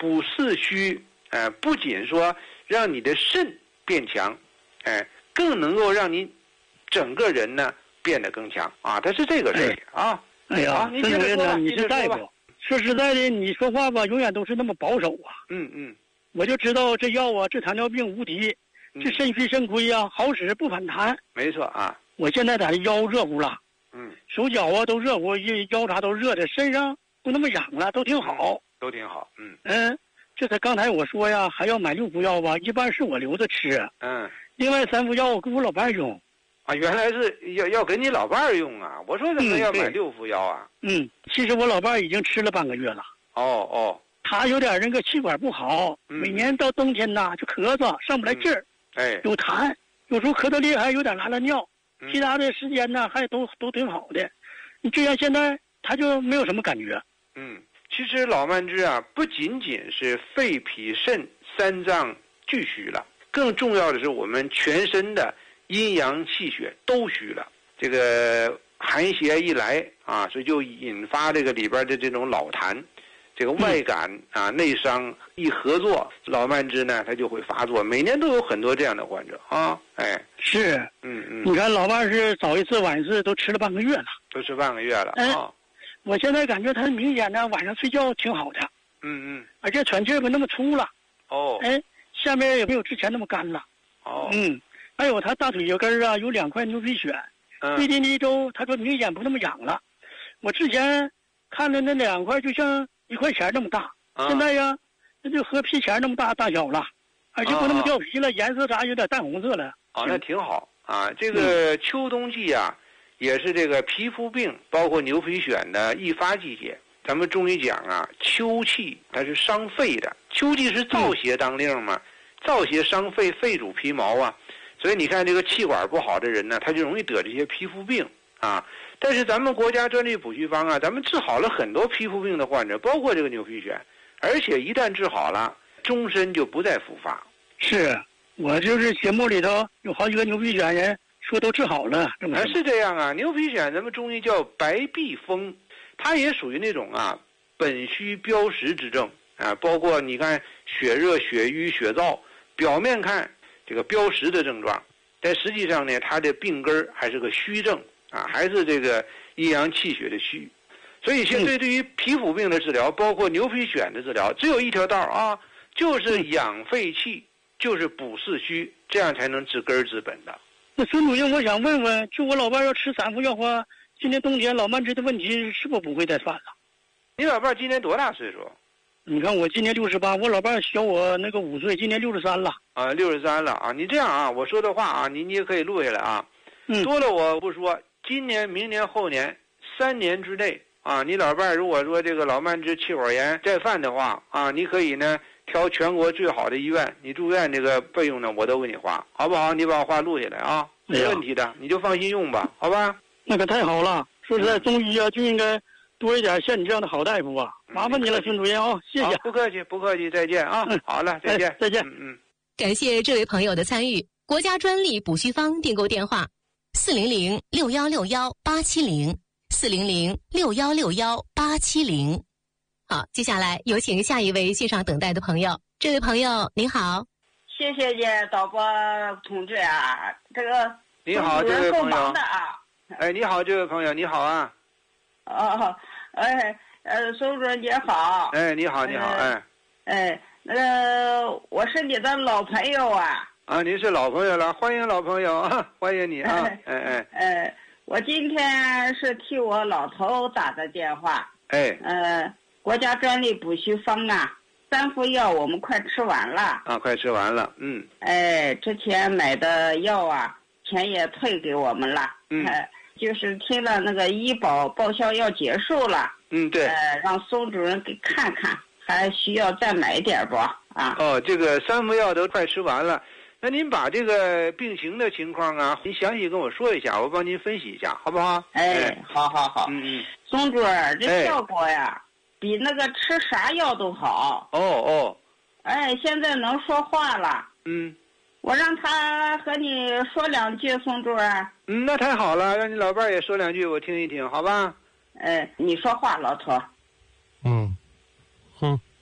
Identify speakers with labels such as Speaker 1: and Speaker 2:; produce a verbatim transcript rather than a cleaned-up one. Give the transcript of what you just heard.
Speaker 1: 补四虚，呃，不仅说让你的肾变强，哎、呃，更能够让你整个人呢变得更强啊！它是这个事儿啊。
Speaker 2: 哎呀，
Speaker 1: 啊，您接着说吧，
Speaker 2: 你是大夫，说实在的，你说话吧，永远都是那么保守啊。
Speaker 1: 嗯嗯，
Speaker 2: 我就知道这药啊，治糖尿病无敌，这肾虚肾亏啊，好使不反弹。
Speaker 1: 没错啊。
Speaker 2: 我现在在这腰热乎了，
Speaker 1: 嗯，
Speaker 2: 手脚啊都热乎，腰啥都热的，身上不那么痒了，都挺好，
Speaker 1: 嗯、都挺好。嗯
Speaker 2: 嗯，这才刚才我说呀，还要买六副药吧，一般是我留着吃。
Speaker 1: 嗯，
Speaker 2: 另外三副药我给我老伴用。
Speaker 1: 啊，原来是要要给你老伴儿用啊！我说怎么要买六副药啊？
Speaker 2: 嗯，其实我老伴儿已经吃了半个月了。
Speaker 1: 哦哦，
Speaker 2: 他有点那个气管不好，
Speaker 1: 嗯、
Speaker 2: 每年到冬天呐就咳嗽，上不来劲儿、
Speaker 1: 嗯，哎，
Speaker 2: 有痰，有时候咳嗽厉害，有点拉拉尿。
Speaker 1: 嗯、
Speaker 2: 其他的时间呢还都都挺好的。你这样现在他就没有什么感觉。
Speaker 1: 嗯，其实老慢支啊，不仅仅是肺脾肾三脏俱虚了，更重要的是我们全身的阴阳气血都虚了，这个寒邪一来啊，所以就引发这个里边的这种老痰，这个外感啊、嗯、内伤一合作，老慢支呢它就会发作。每年都有很多这样的患者啊，哎，
Speaker 2: 是，
Speaker 1: 嗯嗯，
Speaker 2: 你看老伴是早一次晚一次都吃了半个月了，
Speaker 1: 都吃半个月了、
Speaker 2: 哎、
Speaker 1: 啊。
Speaker 2: 我现在感觉他明显呢晚上睡觉挺好的，
Speaker 1: 嗯嗯，
Speaker 2: 而且喘气儿不那么粗了，
Speaker 1: 哦，
Speaker 2: 哎，下面也没有之前那么干了，
Speaker 1: 哦，
Speaker 2: 嗯。还有他大腿脚根啊，有两块牛皮癣，最近一周他说明显不那么痒了。我之前看的那两块就像一块钱那么大，
Speaker 1: 啊、
Speaker 2: 现在呀，那就和皮钱那么大大小了，而且不那么掉皮了，啊、颜色啥有点淡红色了。
Speaker 1: 哦，那挺好啊。这个秋冬季啊，嗯、也是这个皮肤病包括牛皮癣的易发季节。咱们中医讲啊，秋气它是伤肺的，秋季是燥邪当令嘛，嗯、燥邪伤肺，肺主皮毛啊。所以你看，这个气管不好的人呢，他就容易得这些皮肤病啊。但是咱们国家专利补虚方啊，咱们治好了很多皮肤病的患者，包括这个牛皮癣，而且一旦治好了，终身就不再复发。
Speaker 2: 是我就是节目里头有好几个牛皮癣人说都治好了，这么
Speaker 1: 是这样啊。牛皮癣咱们中医叫白痹风，它也属于那种啊本虚标实之症啊，包括你看血热、血瘀、血燥，表面看这个标实的症状，但实际上呢，它的病根还是个虚症啊，还是这个阴阳气血的虚。所以现在对于皮肤病的治疗，包括牛皮癣的治疗，只有一条道啊，就是养肺气，就是补四虚，这样才能治根治本的。
Speaker 2: 那孙主任，我想问问，就我老伴要吃三副药话，今年冬天老慢支的问题是否不会再犯了？
Speaker 1: 你老伴今年多大岁数？
Speaker 2: 你看我今年六十八，我老伴小我那个五岁，今年六十三了。
Speaker 1: 啊，六十三了啊！你这样啊，我说的话啊，你你也可以录下来啊。
Speaker 2: 嗯。
Speaker 1: 多了我不说，今年、明年、后年三年之内啊，你老伴如果说这个老慢支气管炎再犯的话啊，你可以呢挑全国最好的医院，你住院这个费用呢我都给你花，好不好？你把话录下来啊，没问题的，哎、你就放心用吧，好吧？
Speaker 2: 那可太好了！说实在，中医啊就应该多一点像你这样的好大夫啊！麻烦你了，孙主任啊，谢谢。
Speaker 1: 不客气，不客气，再见啊！
Speaker 2: 嗯，
Speaker 1: 好了，再见，
Speaker 2: 哎、再见。
Speaker 1: 嗯嗯。
Speaker 3: 感谢这位朋友的参与。国家专利补虚方订购电话：四零零六幺六幺八七零，四零零六幺六幺八七零。好，接下来有请下一位线上等待的朋友。这位朋友您好，
Speaker 4: 谢谢你导播同志啊，这个
Speaker 1: 你好，这位朋友
Speaker 4: 啊，
Speaker 1: 哎，你好，这位朋友，你好啊。
Speaker 4: 哦，哎，呃，孙主任你好。
Speaker 1: 哎，你好，你好，哎。
Speaker 4: 哎，那个我是你的老朋友啊。
Speaker 1: 啊，您是老朋友了，欢迎老朋友啊，欢迎你啊，哎哎。
Speaker 4: 呃，我今天是替我老头打的电话。
Speaker 1: 哎。
Speaker 4: 呃，国家专利补虚方啊，三副药我们快吃完了。
Speaker 1: 啊，快吃完了，嗯。
Speaker 4: 哎，之前买的药啊，钱也退给我们了。
Speaker 1: 嗯。
Speaker 4: 呃就是听了那个医保报销要结束了，
Speaker 1: 嗯，对，
Speaker 4: 呃，让孙主任给看看，还需要再买点不啊？
Speaker 1: 哦，这个三副药都快吃完了，那您把这个病情的情况啊，您详细跟我说一下，我帮您分析一下，好不好？
Speaker 4: 哎，哎好好好，
Speaker 1: 嗯嗯，
Speaker 4: 孙主任，这效果呀，哎、比那个吃啥药都好。
Speaker 1: 哦哦，
Speaker 4: 哎，现在能说话了。
Speaker 1: 嗯。
Speaker 4: 我让他和你说两句，孙主任。
Speaker 1: 嗯，那太好了，让你老伴也说两句，我听一听，好吧？
Speaker 4: 哎，你说话，老头。
Speaker 5: 嗯，哼。